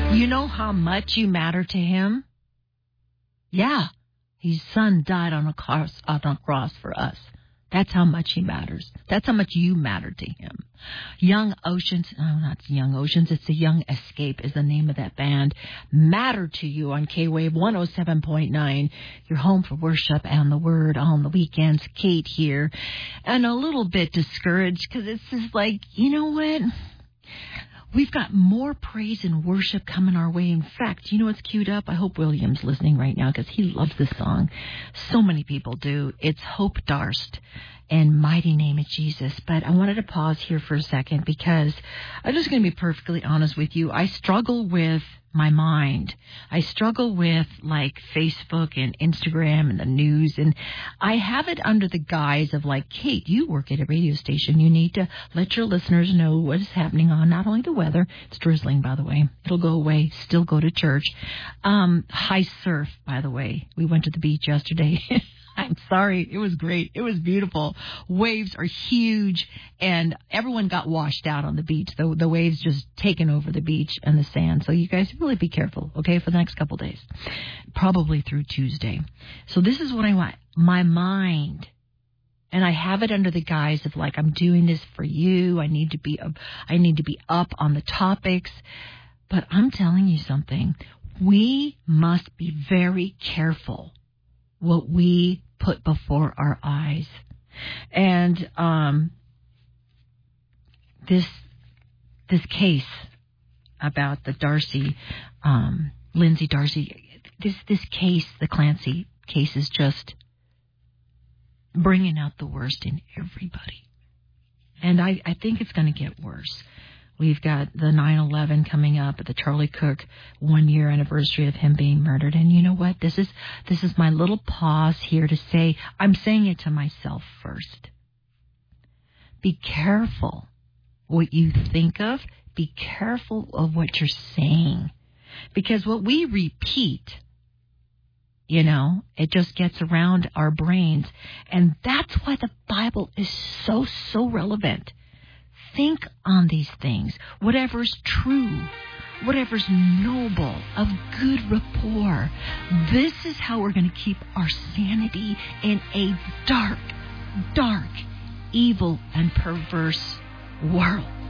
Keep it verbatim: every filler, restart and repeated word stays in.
You know how much you matter to him? Yeah. His son died on a cross, on a cross for us. That's how much he matters. That's how much you matter to him. Young Oceans, no, not Young Oceans, it's the Young Escape is the name of that band. Matter to you on K-Wave one oh seven point nine. Your home for worship and the word on the weekends. Kate here. And a little bit discouraged because it's just like, you know what? We've got more praise and worship coming our way. In fact, you know what's queued up? I hope William's listening right now because he loves this song. So many people do. It's Hope Darst and Mighty Name of Jesus. But I wanted to pause here for a second because I'm just going to be perfectly honest with you. I struggle with my mind. I struggle with like Facebook and Instagram and the news, and I have it under the guise of like, Kate, you work at a radio station. You need to let your listeners know what is happening on not only the weather. It's drizzling, by the way. It'll go away. Still go to church. Um, high surf, by the way. We went to the beach yesterday. I'm sorry. It was great. It was beautiful. Waves are huge, and everyone got washed out on the beach. The, the waves just taken over the beach and the sand. So you guys really be careful, okay, for the next couple days, probably through Tuesday. So this is what I want. My mind, and I have it under the guise of like, I'm doing this for you. I need to be, I need to be up on the topics. But I'm telling you something. We must be very careful what we put before our eyes. And um, this this case about the Darcy, um, Lindsay Darcy, this this case, the Clancy case, is just bringing out the worst in everybody. And I, I think it's going to get worse. We've got the nine eleven coming up, the Charlie Cook one-year anniversary of him being murdered. And you know what? This is this is my little pause here to say, I'm saying it to myself first. Be careful what you think of. Be careful of what you're saying. Because what we repeat, you know, it just gets around our brains. And that's why the Bible is so, so relevant. Think on these things. Whatever's true, whatever's noble, of good rapport. This is how we're going to keep our sanity in a dark, dark, evil, and perverse world.